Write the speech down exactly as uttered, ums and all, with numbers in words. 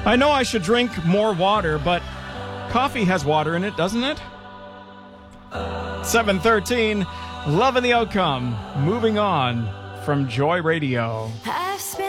I know I should drink more water, but coffee has water in it, doesn't it? seven thirteen, loving the outcome. Moving on from Joy Radio.